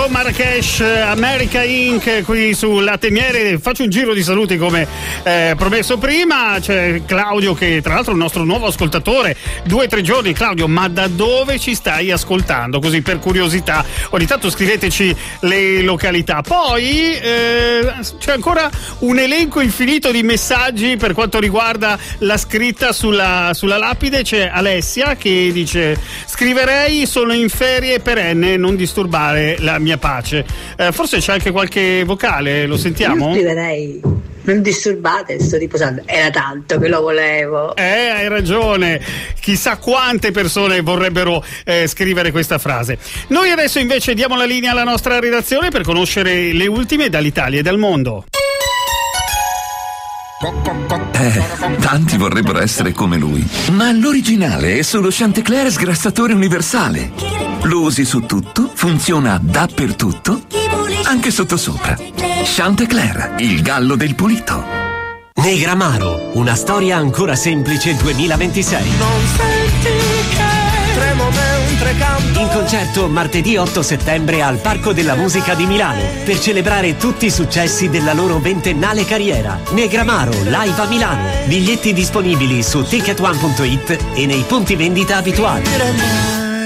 Marco Marrakesh, America Inc. qui su Latte e Miele. Faccio un giro di saluti come promesso prima. C'è Claudio, che tra l'altro è il nostro nuovo ascoltatore, 2 o 3 giorni. Claudio, ma da dove ci stai ascoltando? Così per curiosità, ogni tanto scriveteci le località. Poi c'è ancora un elenco infinito di messaggi per quanto riguarda la scritta sulla lapide. C'è Alessia che dice: scriverei sono in ferie perenne, non disturbare la mia pace. Forse c'è anche qualche vocale, lo sentiamo? Io scriverei non disturbate, sto riposando, era tanto che lo volevo. Hai ragione, chissà quante persone vorrebbero scrivere questa frase. Noi adesso invece diamo la linea alla nostra redazione per conoscere le ultime dall'Italia e dal mondo. Tanti vorrebbero essere come lui, ma l'originale è solo Chantecler sgrassatore universale. Lo usi su tutto, funziona dappertutto, anche sottosopra. Chantecler, il gallo del pulito. Negramaro, una storia ancora semplice 2026. Non senti che tremo mentre canto. In concerto martedì 8 settembre al Parco della Musica di Milano per celebrare tutti i successi della loro 20ennale carriera. Negramaro live a Milano. Biglietti disponibili su ticketone.it e nei punti vendita abituali.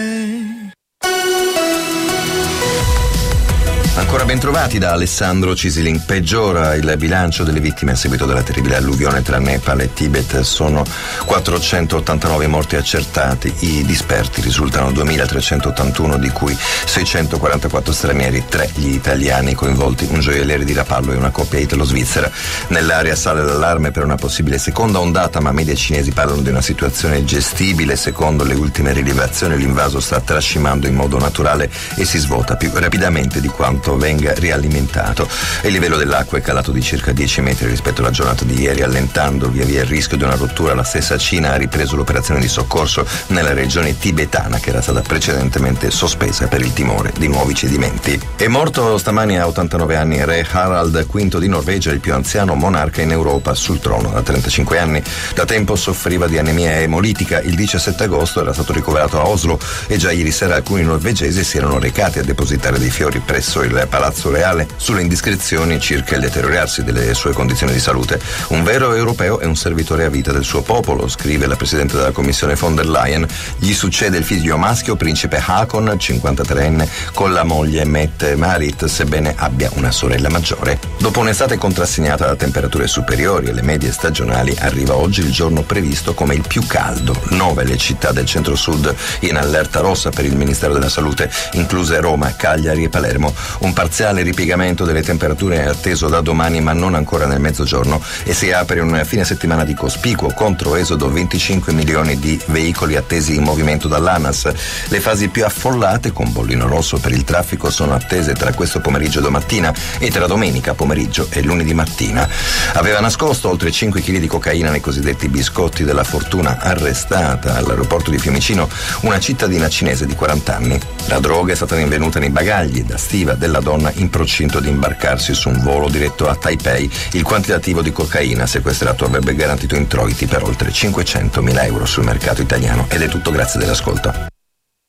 Ancora ben trovati da Alessandro Cisilin. Peggiora il bilancio delle vittime a seguito della terribile alluvione tra Nepal e Tibet. Sono 489 morti accertati. I disperti risultano 2381, di cui 644 stranieri, 3 gli italiani coinvolti, un gioielliere di Rapallo e una coppia italo-svizzera. Nell'area sale l'allarme per una possibile seconda ondata, ma media cinesi parlano di una situazione gestibile. Secondo le ultime rilevazioni l'invaso sta trascimando in modo naturale e si svuota più rapidamente di quanto venga rialimentato. Il livello dell'acqua è calato di circa 10 metri rispetto alla giornata di ieri, allentando via via il rischio di una rottura. La stessa Cina ha ripreso l'operazione di soccorso nella regione tibetana, che era stata precedentemente sospesa per il timore di nuovi cedimenti. È morto stamani a 89 anni re Harald V di Norvegia, il più anziano monarca in Europa sul trono da 35 anni. Da tempo soffriva di anemia emolitica. Il 17 agosto era stato ricoverato a Oslo e già ieri sera alcuni norvegesi si erano recati a depositare dei fiori presso il Palazzo Reale sulle indiscrezioni circa il deteriorarsi delle sue condizioni di salute. Un vero europeo e un servitore a vita del suo popolo, scrive la presidente della Commissione von der Leyen. Gli succede il figlio maschio, principe Haakon, 53enne, con la moglie Mette Marit, sebbene abbia una sorella maggiore. Dopo un'estate contrassegnata da temperature superiori alle medie stagionali, arriva oggi il giorno previsto come il più caldo. 9 le città del centro-sud in allerta rossa per il Ministero della Salute, incluse Roma, Cagliari e Palermo. Un parziale ripiegamento delle temperature è atteso da domani, ma non ancora nel mezzogiorno, e si apre un fine settimana di cospicuo controesodo. 25 milioni di veicoli attesi in movimento dall'ANAS. Le fasi più affollate, con bollino rosso per il traffico, sono attese tra questo pomeriggio e domattina e tra domenica pomeriggio e lunedì mattina. Aveva nascosto oltre 5 kg di cocaina nei cosiddetti biscotti della fortuna, arrestata all'aeroporto di Fiumicino una cittadina cinese di 40 anni. La droga è stata rinvenuta nei bagagli da stiva della donna in procinto di imbarcarsi su un volo diretto a Taipei. Il quantitativo di cocaina sequestrato avrebbe garantito introiti per oltre 500.000 euro sul mercato italiano. Ed è tutto, grazie dell'ascolto.